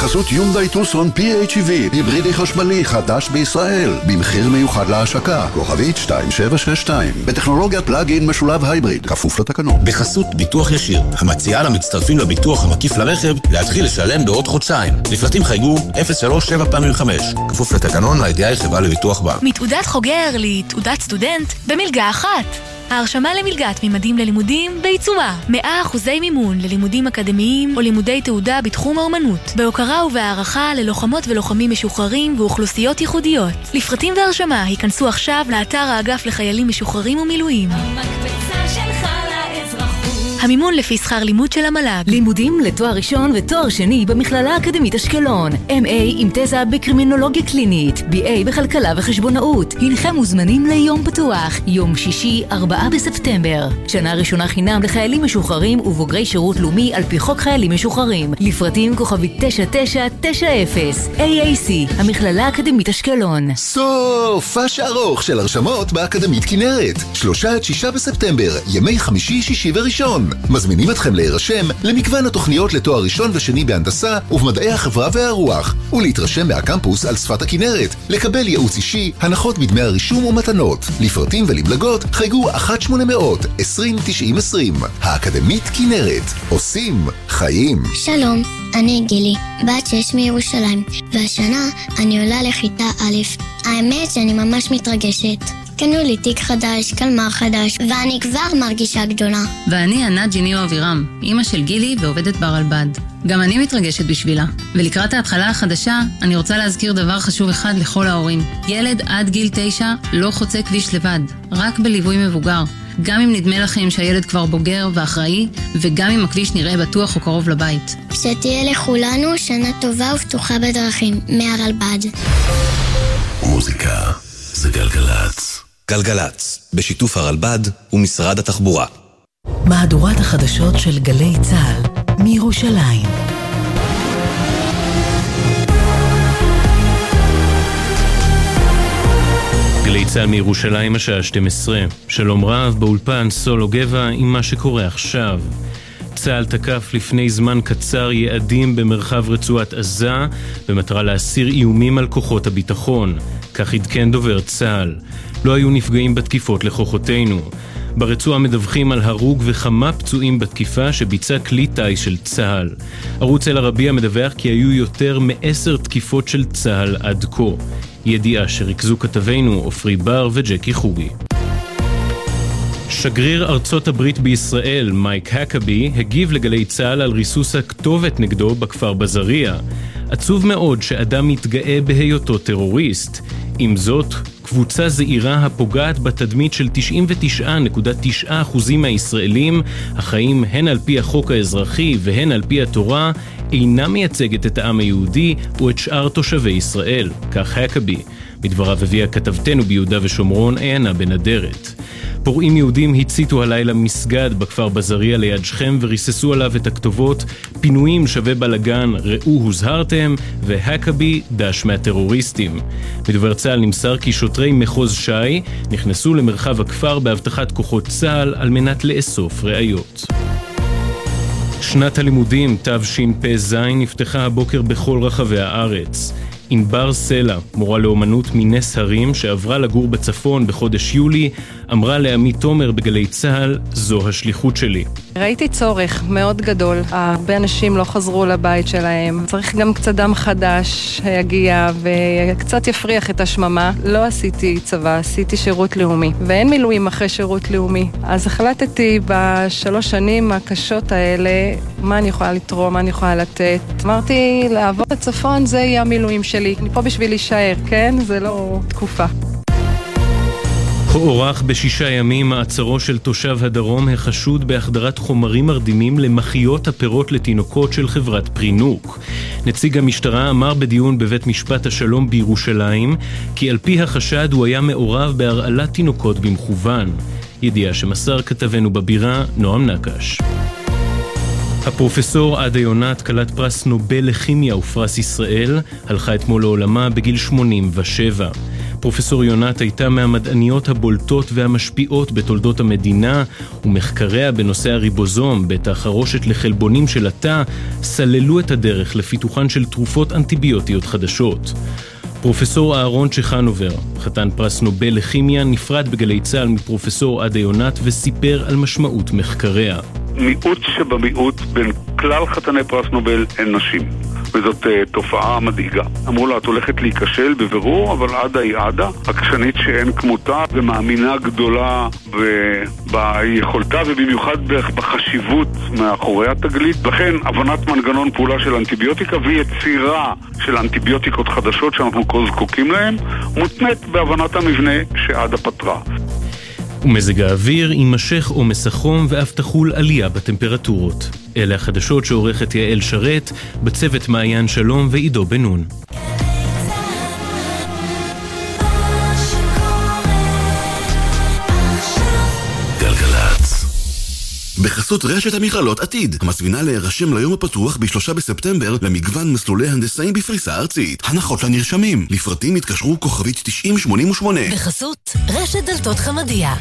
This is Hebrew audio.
בחסות יונדאי טוסון PHEV, היברידי חשמלי חדש בישראל, במחיר מיוחד להשקה, כוכבית 2762, בטכנולוגיית פלאג-אין משולב הייבריד, כפוף לתקנון. בחסות ביטוח ישיר, המציעה למצטרפים לביטוח המקיף לרכב להתחיל לשלם בעוד חודשיים. לפרטים חייגו 037 כפוף לתקנון, הידיעה חברה לביטוח בה. מתעודת חוגר לתעודת סטודנט במלגה אחת. ההרשמה למלגת ממדים ללימודים בעיצומה. 100% מימון ללימודים אקדמיים או לימודי תעודה בתחום האומנות. בהוקרה ובהערכה ללוחמות ולוחמים משוחררים ואוכלוסיות ייחודיות. לפרטים והרשמה היכנסו עכשיו לאתר האגף לחיילים משוחררים ומילואים. המקבצה שלך לאזרחות. המימון לפי שכר לימוד של המל"ג. לימודים לתואר ראשון ותואר שני במכללה האקדמית אשקלון. MA עם תזה בקרימינולוגיה קלינית, BA בכלכלה וחשבונאות. הנכם מוזמנים ליום פתוח, יום שישי 4 בספטמבר. שנה ראשונה חינם לחיילים משוחררים ובוגרי שירות לאומי על פי חוק חיילים משוחררים. לפרטים כוכבית 9990. AAC, המכללה האקדמית אשקלון. סופש ארוך של הרשמות באקדמית כנרת. 3-6 בספטמבר, ימי חמישי, שישי וראשון. מזמינים אתכם להירשם למגוון התוכניות לתואר ראשון ושני בהנדסה ובמדעי החברה והרוח, ולהתרשם מהקמפוס על שפת הכנרת, לקבל ייעוץ אישי, הנחות מדמי הרישום ומתנות. לפרטים ולמלגות חייגו 1-800-20-90-20. האקדמית כנרת, עושים חיים. שלום, אני גילי, בת 6 מירושלים, והשנה אני עולה לכיתה א'. האמת שאני ממש מתרגשת. קנו לי תיק חדש, קלמר חדש, ואני כבר מרגישה גדולה. ואני ענת ג'יניו אבירם, אמא של גילי ועובדת ברלב"ד. גם אני מתרגשת בשבילה. ולקראת ההתחלה החדשה, אני רוצה להזכיר דבר חשוב אחד לכל ההורים. ילד עד גיל 9 לא חוצה כביש לבד, רק בליווי מבוגר. גם אם נדמה לכם שהילד כבר בוגר ואחראי, וגם אם הכביש נראה בטוח או קרוב לבית. שתהיה לכולנו שנה טובה ופתוחה בדרכים, מהרלב"ד. מוזיקה זה גלגלץ. גלגלץ, בשיתוף הרלב"ד ומשרד התחבורה. מהדורת החדשות של גלי צה"ל מירושלים. גלי צה"ל מירושלים השעה 12. שלום רב, באולפן סולו גבע עם מה שקורה עכשיו. צה"ל תקף לפני זמן קצר יעדים במרחב רצועת עזה במטרה להסיר איומים על כוחות הביטחון. כך עדכן דובר צה"ל. לא היו נפגעים בתקיפות לכוחותינו. ברצועה מדווחים על הרוג וכמה פצועים בתקיפה שביצע כלי טיס של צה"ל. ערוץ אל-ערבייה מדווח כי היו יותר מ10 תקיפות של צה"ל עד כה. ידיעה שריכזו כתבינו אופרי בר וג'קי חוגי. שגריר ארצות הברית בישראל, מייק הקבי, הגיב לגלי צה"ל על ריסוס הכתובת נגדו בכפר בזריה. עצוב מאוד שאדם מתגאה בהיותו טרוריסט. עם זאת, קבוצה זעירה הפוגעת בתדמית של 99.9% מהישראלים, החיים הן על פי החוק האזרחי והן על פי התורה, אינה מייצגת את העם היהודי או את שאר תושבי ישראל. כך הקבי. בדבריו הביאה כתבתנו ביהודה ושומרון עיינה בנדרת. פורעים יהודים הציתו הלילה מסגד בכפר בזריה ליד שכם וריססו עליו את הכתובות פינויים שווה בלגן, ראו הוזהרתם, והקבי דש מהטרוריסטים. מדובר צה"ל נמסר כי שוטרי מחוז שי נכנסו למרחב הכפר בהבטחת כוחות צה"ל על מנת לאסוף ראיות. שנת הלימודים תשפ"ז נפתחה הבוקר בכל רחבי הארץ. ענבר סלע, מורה לאומנות מנס הרים שעברה לגור בצפון בחודש יולי, אמרה לעמית תומר בגלי צה"ל, זו השליחות שלי. ראיתי צורך מאוד גדול, הרבה אנשים לא חזרו לבית שלהם, צריך גם קצת דם חדש יגיע וקצת יפריח את השממה. לא עשיתי צבא, עשיתי שירות לאומי, ואין מילואים אחרי שירות לאומי. אז החלטתי ב3 שנים הקשות האלה, מה אני יכולה לתרום, מה אני יכולה לתת. אמרתי, לעבור לצפון זה יהיה המילואים שלי, אני פה בשביל להישאר, כן? זה לא תקופה. הוארך ב6 ימים מעצרו של תושב הדרום החשוד בהחדרת חומרים מרדימים למחיות הפירות לתינוקות של חברת פרינוק. נציג המשטרה אמר בדיון בבית משפט השלום בירושלים כי על פי החשד הוא היה מעורב בהרעלת תינוקות במכוון. ידיעה שמסר כתבנו בבירה נועם נקש. הפרופסור עדה יונת, כלת פרס נובל לכימיה ופרס ישראל, הלכה אתמול לעולמה בגיל 87. פרופסור יונת הייתה מהמדעניות הבולטות והמשפיעות בתולדות המדינה, ומחקריה בנושא הריבוזום, בית החרושת לחלבונים של התא, סללו את הדרך לפיתוחן של תרופות אנטיביוטיות חדשות. פרופסור אהרון צ'חנובר, חתן פרס נובל לכימיה, נפרד בגלי צה"ל מפרופסור עדה יונת וסיפר על משמעות מחקריה. מיעוט שבמיעוט בין כלל חתני פרס נובל אין נשים. וזאת תופעה מדאיגה. אמרו לה, את הולכת להיכשל בבירור, אבל עדה היא עדה, עקשנית שאין כמותה, ומאמינה גדולה ביכולתה, ובמיוחד בחשיבות מאחורי התגלית. לכן, הבנת מנגנון פעולה של אנטיביוטיקה, ויצירה של אנטיביוטיקות חדשות שאנחנו כה זקוקים להן, מותנית בהבנת המבנה שעדה פתרה. ומזג האוויר יימשך עומס החום ואף תחול עלייה בטמפרטורות. אלה החדשות שעורכת יעל שרת, בצוות מעיין שלום ועידו בנון. גלגלצ. בחסות רשת המכללות עתיד, המזמינה להירשם ליום הפתוח ב3 בספטמבר למגוון מסלולי הנדסאים בפריסה ארצית. הנחות לנרשמים. לפרטים התקשרו כוכבית 9088. בחסות רשת דלתות חמדיה.